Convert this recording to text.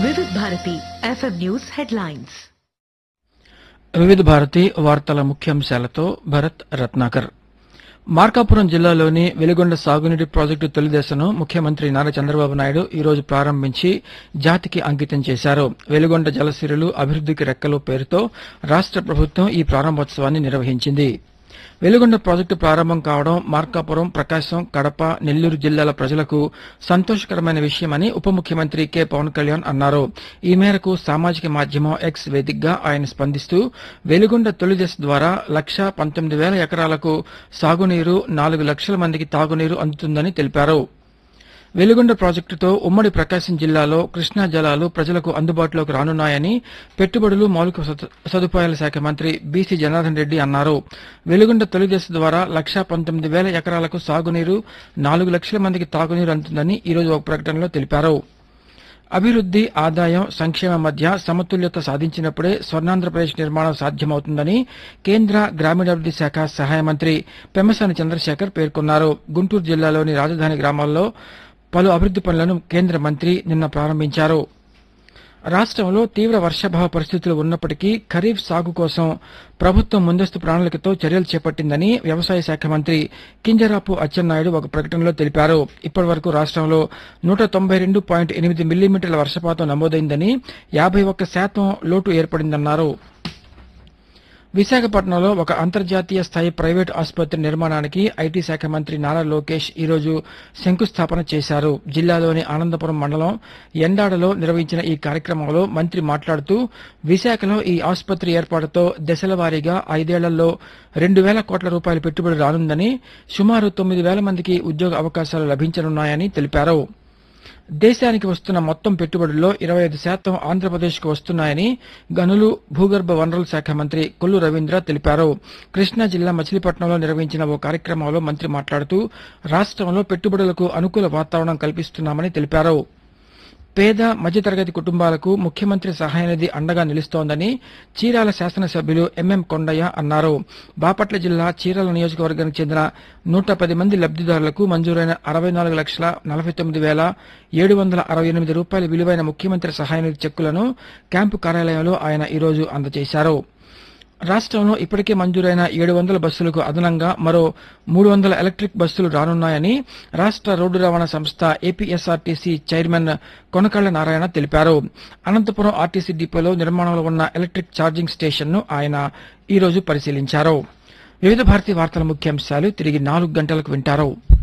వివిధ Bharati FM news headlines. వివిధ భారతి వార్తల ముఖ్యాంశాలతో భరత్ రత్నాకర్. మార్కాపురం జిల్లాలోని వెలిగొండ సాగునీటి ప్రాజెక్టు తొలి దశను ముఖ్యమంత్రి నారా చంద్రబాబు నాయుడు ఈ రోజు ప్రారంభించి జాతికి అంకితం చేశారు. వెలిగొండ జలసిరులు అభివృద్ధికి రెక్కలు పేరుతో రాష్ట ప్రభుత్వం ఈ ప్రారంభోత్సవాన్ని నిర్వహించింది. వెలిగొండ ప్రాజెక్టు ప్రారంభం కావడం మార్కాపురం, ప్రకాశం, కడప, నెల్లూరు జిల్లాల ప్రజలకు సంతోషకరమైన విషయమని ఉప ముఖ్యమంత్రి కె పవన్ కళ్యాణ్ అన్నారు. ఈ మేరకు సామాజిక మాధ్యమం ఎక్స్ వేదికగా ఆయన స్పందిస్తూ వెలిగొండ తొలి దశ ద్వారా 1,19,000 ఎకరాలకు సాగునీరు, 4 లక్షల మందికి తాగునీరు అందుతుందని తెలిపారు. వెలిగొండ ప్రాజెక్టుతో ఉమ్మడి ప్రకాశం జిల్లాలో కృష్ణా జలాలు ప్రజలకు అందుబాటులోకి రానున్నాయని పెట్టుబడులు, మౌలిక సదుపాయాల శాఖ మంత్రి బీసీ జనార్దన్ రెడ్డి అన్నారు. వెలిగొండ తొలి దశ ద్వారా 1,19,000 ఎకరాలకు సాగునీరు, 4 లక్షల మందికి తాగునీరు అందుతుందని ఈ రోజు ఒక ప్రకటనలో తెలిపారు. అభివృద్ది, ఆదాయం, సంక్షేమం మధ్య సమతుల్యత సాధించినప్పుడే స్వర్ణాంధ్రప్రదేశ్ నిర్మాణం సాధ్యమవుతుందని కేంద్ర గ్రామీణాభివృద్ది శాఖ సహాయ మంత్రి పెమ్మసాని చంద్రశేఖర్ పేర్కొన్నారు. గుంటూరు జిల్లాలోని రాజధాని గ్రామాల్లో పలు అభివృద్ది పనులను కేంద్ర మంత్రి నిన్న ప్రారంభించారు. రాష్టంలో తీవ్ర వర్షాభావ పరిస్థితులు ఉన్నప్పటికీ ఖరీఫ్ సాగు కోసం ప్రభుత్వం ముందస్తు ప్రణాళికతో చర్యలు చేపట్టిందని వ్యవసాయ శాఖ మంత్రి కింజరాపు అచ్చెన్నాయుడు ఒక ప్రకటనలో తెలిపారు. ఇప్పటి వరకు రాష్టంలో 192.8 మిల్లీమీటర్ల వర్షపాతం నమోదైందని, 51% లోటు ఏర్పడిందన్నారు. విశాఖపట్నంలో ఒక అంతర్జాతీయ స్థాయి ప్రైవేటు ఆసుపత్రి నిర్మాణానికి ఐటీ శాఖ మంత్రి నారా లోకేష్ ఈ రోజు శంకుస్థాపన చేశారు. జిల్లాలోని ఆనందపురం మండలం ఎండాడలో నిర్వహించిన ఈ కార్యక్రమంలో మంత్రి మాట్లాడుతూ విశాఖలో ఈ ఆసుపత్రి ఏర్పాటుతో దశల వారీగా 5 ఏళ్లలో 2,000 కోట్ల రూపాయల పెట్టుబడి రానుందని, సుమారు 9,000 మందికి ఉద్యోగ అవకాశాలు లభించనున్నాయని తెలిపారు. దేశానికి వస్తున్న మొత్తం పెట్టుబడుల్లో 25% ఆంధ్రప్రదేశ్కు వస్తున్నాయని గనులు, భూగర్భ వనరుల శాఖ మంత్రి కొల్లు రవీంద్ర తెలిపారు. కృష్ణా జిల్లా మచిలీపట్నంలో నిర్వహించిన ఓ కార్యక్రమంలో మంత్రి మాట్లాడుతూ రాష్టంలో పెట్టుబడులకు అనుకూల వాతావరణం కల్పిస్తున్నామని తెలిపారు. పేద, మధ్యతరగతి కుటుంబాలకు ముఖ్యమంత్రి సహాయ నిధి అండగా నిలుస్తోందని చీరాల శాసనసభ్యులు ఎంఎం కొండయ్య అన్నారు. బాపట్ల జిల్లా చీరాల నియోజకవర్గానికి చెందిన 110 మంది లబ్దిదారులకు మంజూరైన 64,49,768 రూపాయల విలువైన ముఖ్యమంత్రి సహాయ నిధి చెక్కులను క్యాంపు కార్యాలయంలో ఆయన ఈ రోజు అందజేశారు. రాష్టంలో ఇప్పటికే మంజూరైన 700 బస్సులకు అదనంగా మరో 300 ఎలక్ట్రిక్ బస్సులు రానున్నాయని రాష్ట రోడ్డు రవాణా సంస్థ ఏపీఎస్ఆర్టీసీ చైర్మన్ కొనకళ్ల నారాయణ తెలిపారు. అనంతపురం ఆర్టీసీ డిపోలో నిర్మాణంలో ఉన్న ఎలక్ట్రిక్ ఛార్జింగ్ స్టేషన్ను ఆయన ఈ రోజు పరిశీలించారు. వివిధ భారతీ వార్తల ముఖ్యాంశాలు తిరిగి 4 గంటలకు వింటారు.